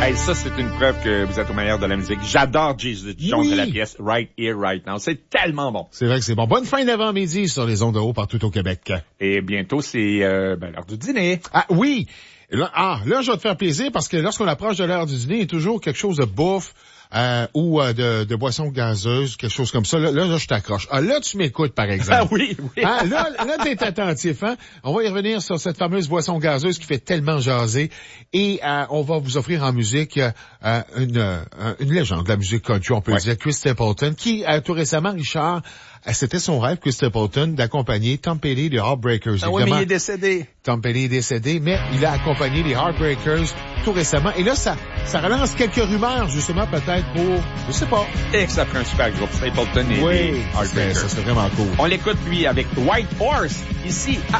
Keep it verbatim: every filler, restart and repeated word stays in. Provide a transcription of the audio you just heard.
Hey, ça, c'est une preuve que vous êtes au meilleur de la musique. J'adore Jesus Jones Oui. et la pièce Right Here, Right Now. C'est tellement bon. C'est vrai que c'est bon. Bonne fin d'avant-midi sur les ondes de haut partout au Québec. Et bientôt, c'est euh, ben, l'heure du dîner. Ah oui! Là, ah, là, je vais te faire plaisir parce que lorsqu'on approche de l'heure du dîner, il y a toujours quelque chose de bouffe euh, ou euh, de, de boisson gazeuse, quelque chose comme ça. Là, là, là je t'accroche. Ah, là, tu m'écoutes, par exemple. Ah oui, oui. Ah, là, là, t'es attentif, hein? On va y revenir sur cette fameuse boisson gazeuse qui fait tellement jaser. Et euh, on va vous offrir en musique euh, une, euh, une légende de la musique country, on peut Ouais. dire, Chris Stapleton, qui, euh, tout récemment, Richard, euh, c'était son rêve, Chris Stapleton, d'accompagner Tom Petty des Heartbreakers. Ah oui, mais Évidemment, il est décédé. Tom Petty est décédé, mais il a accompagné les Heartbreakers tout récemment. Et là, ça, ça relance quelques rumeurs, justement, peut-être pour, je sais pas. Et que ça ferait un super groupe, Stapleton et Oui, les ça serait, Heartbreakers. ça serait vraiment cool. On l'écoute, lui, avec White Horse, ici, à